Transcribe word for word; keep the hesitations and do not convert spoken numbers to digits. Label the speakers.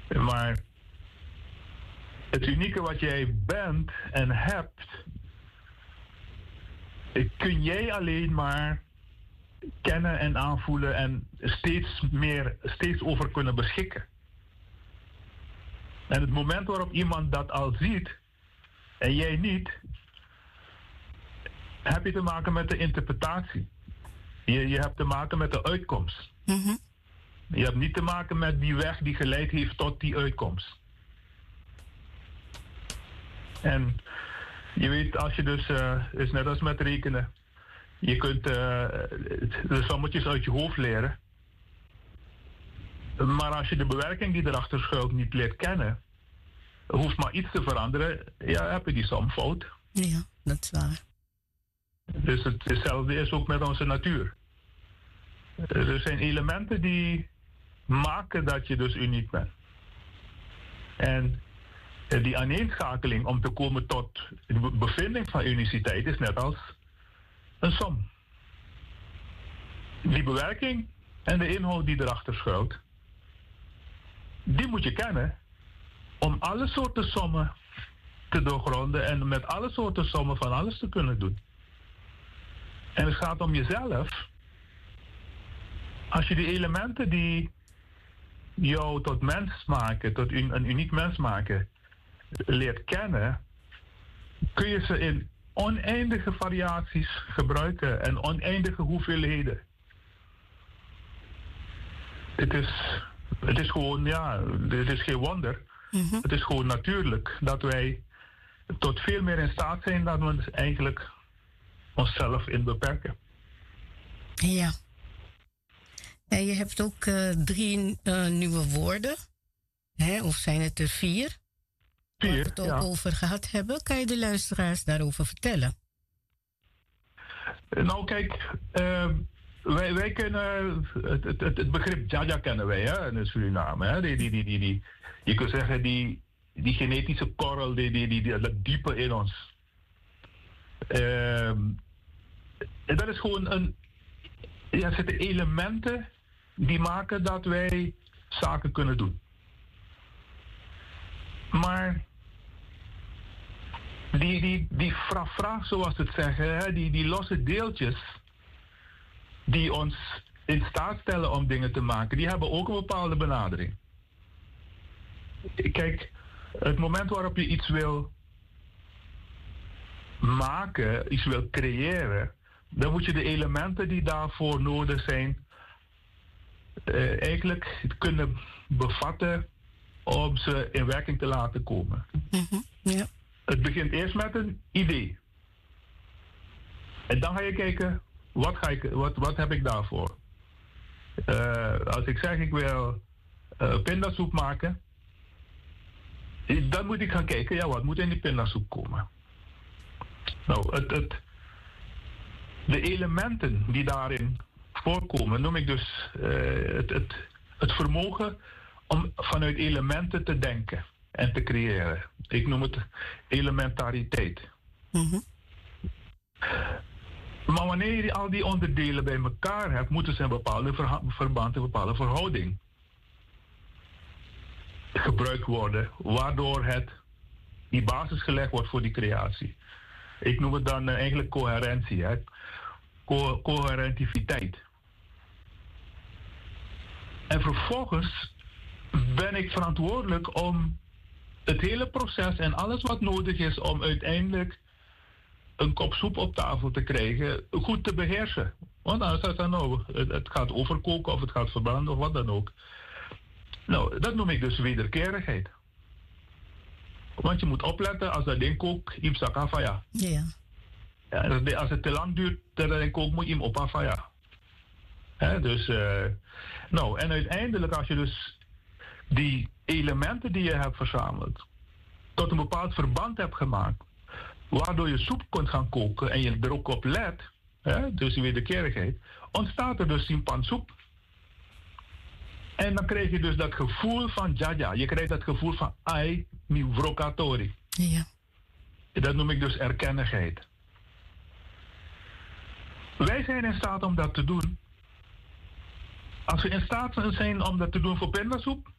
Speaker 1: Maar het unieke wat jij bent en hebt, kun jij alleen maar kennen en aanvoelen en steeds meer, steeds over kunnen beschikken. En het moment waarop iemand dat al ziet en jij niet, heb je te maken met de interpretatie. Je, je hebt te maken met de uitkomst.
Speaker 2: Mm-hmm.
Speaker 1: Je hebt niet te maken met die weg die geleid heeft tot die uitkomst. En je weet, als je dus, uh, is net als met rekenen, je kunt uh, de sommetjes uit je hoofd leren. Maar als je de bewerking die erachter schuilt niet leert kennen, hoeft maar iets te veranderen, ja, heb je die som fout.
Speaker 2: Ja, dat is waar.
Speaker 1: Dus het, hetzelfde is ook met onze natuur. Er zijn elementen die maken dat je dus uniek bent. En die aaneenschakeling om te komen tot de bevinding van uniciteit is net als een som. Die bewerking en de inhoud die erachter schuilt, die moet je kennen om alle soorten sommen te doorgronden en met alle soorten sommen van alles te kunnen doen. En het gaat om jezelf. Als je die elementen die jou tot mens maken, tot een uniek mens maken, leert kennen, kun je ze in oneindige variaties gebruiken en oneindige hoeveelheden. Het is, het is gewoon, ja, het is geen wonder. Mm-hmm. Het is gewoon natuurlijk dat wij tot veel meer in staat zijn dan we dus eigenlijk onszelf in beperken.
Speaker 2: Ja. En je hebt ook uh, drie uh, nieuwe woorden. Hè? Of zijn het er vier?
Speaker 1: Vier,
Speaker 2: waar we het ook
Speaker 1: ja.
Speaker 2: over gehad hebben. Kan je de luisteraars daarover vertellen?
Speaker 1: Nou kijk, uh, wij, wij kennen het, het, het begrip Jaja kennen wij hè, in Suriname. Hè? Die, die, die, die, die, je kunt zeggen die, die genetische korrel, die, die, die, die, dat diepe in ons. Uh, en dat is gewoon een, ja, er zitten elementen die maken dat wij zaken kunnen doen. Maar die, die, die fra-fra, zoals ze het zeggen, hè, die, die losse deeltjes die ons in staat stellen om dingen te maken, die hebben ook een bepaalde benadering. Kijk, het moment waarop je iets wil maken, iets wil creëren, dan moet je de elementen die daarvoor nodig zijn uh, eigenlijk kunnen bevatten om ze in werking te laten komen.
Speaker 2: Mm-hmm, ja.
Speaker 1: Het begint eerst met een idee. En dan ga je kijken, wat, ga ik, wat, wat heb ik daarvoor? Uh, als ik zeg, ik wil uh, pindasoep maken, dan moet ik gaan kijken, ja, wat moet in die pindasoep komen? Nou, het, het, de elementen die daarin voorkomen, noem ik dus uh, het, het, het vermogen om vanuit elementen te denken en te creëren. Ik noem het elementariteit.
Speaker 2: Mm-hmm.
Speaker 1: Maar wanneer je al die onderdelen bij elkaar hebt, moeten ze een bepaalde verha- verband, een bepaalde verhouding gebruikt worden, waardoor het die basis gelegd wordt voor die creatie. Ik noem het dan uh, eigenlijk coherentie, hè? Co- coherentiviteit. En vervolgens ben ik verantwoordelijk om het hele proces en alles wat nodig is om uiteindelijk een kop soep op tafel te krijgen, goed te beheersen. Want anders is dat nou, het, het gaat overkoken of het gaat verbranden of wat dan ook. Nou, dat noem ik dus wederkerigheid. Want je moet opletten, als dat ding kookt, je zak af van ja.
Speaker 2: Ja.
Speaker 1: Ja, als het te lang duurt, dat ding kookt, moet je hem op af van ja. He, dus, uh, nou, en uiteindelijk als je dus die elementen die je hebt verzameld tot een bepaald verband hebt gemaakt, waardoor je soep kunt gaan koken en je er ook op let, hè, dus die wederkerigheid, ontstaat er dus een pan soep. En dan krijg je dus dat gevoel van jaja. Je krijgt dat gevoel van ai mi vrokatori.
Speaker 2: Ja.
Speaker 1: Dat noem ik dus erkennigheid. Wij zijn in staat om dat te doen. Als we in staat zijn om dat te doen voor pindasoep,